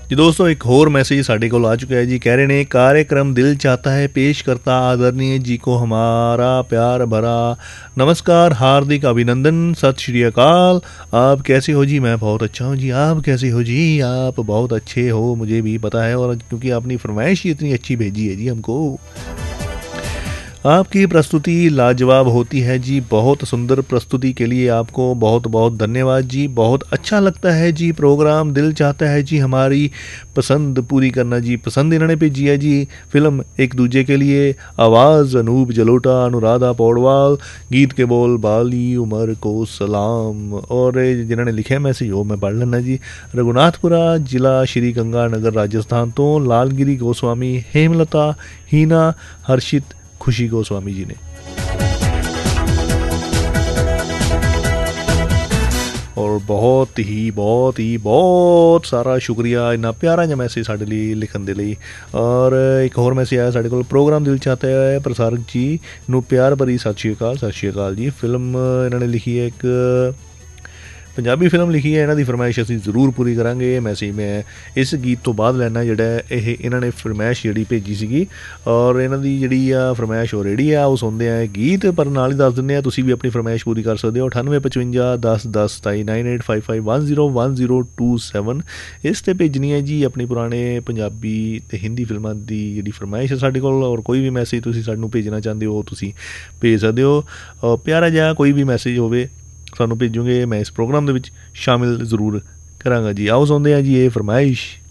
जी दोस्तों, एक और मैसेज साढ़े को आ चुका है जी। कह रहे ने कार्यक्रम दिल चाहता है पेश करता आदरणीय जी को हमारा प्यार भरा नमस्कार, हार्दिक अभिनंदन, सत श्री अकाल। आप कैसे हो जी? मैं बहुत अच्छा हूँ जी। आप कैसे हो जी? आप बहुत अच्छे हो, मुझे भी पता है, और क्योंकि आपने फरमाइश ही इतनी अच्छी भेजी है जी हमको। आपकी प्रस्तुति लाजवाब होती है जी। बहुत सुंदर प्रस्तुति के लिए आपको बहुत बहुत धन्यवाद जी। बहुत अच्छा लगता है जी प्रोग्राम। दिल चाहता है जी हमारी पसंद पूरी करना जी। पसंद इन्होंने भेजी है जी फिल्म एक दूजे के लिए। आवाज़ अनूप जलोटा, अनुराधा पौडवाल, गीत के बोल बाली उमर को सलाम। और जिन्होंने लिखे है मैसेज वो मैं पढ़ लेना जी। रघुनाथपुरा जिला श्री गंगानगर राजस्थान तो लालगिरी गोस्वामी, हेमलता, हीना, हर्षित, खुशी गोस्वामी जी ने। और बहुत सारा शुक्रिया इन्ना प्यारा जिहा मैसेज साढ़े लिए लिखण दे लई। और एक होर मैसेज आया साढ़े कोल। प्रोग्राम दिल चाहता है प्रसारक जी नू प्यार भरी सत श्री अकाल जी। फिल्म इन्होंने लिखी है एक पंजाबी फिल्म लिखी है, इन्हों की फरमाइश असीं जरूर पूरी करांगे। ये मैसेज मैं इस गीत तो बाद लैना जिहड़ा इन्हों ने फरमाइश जी भेजी सी। और इन्हों की जी फरमाइश हो रेडी है, वो सुनते हैं गीत। पर नाल ही दस दिंदे तुसीं भी अपनी फरमाइश पूरी कर सकते हो। 9855 10 10 27 9855 10 10 227 इस ते भेजनी है जी अपनी पुराने पंजाबी ते हिंदी फिल्मां की जी फरमाइश है साडे कोल। और कोई भी मैसेज तुसीं सानूं भेजना चाहते हो तुसीं भेज सकते हो। प्यारा जिहा कोई भी मैसेज होवे सानूं भेजोगे, मैं इस प्रोग्राम दे विच शामिल जरूर करांगा जी। आओ सुनते हैं जी ये फरमाइश।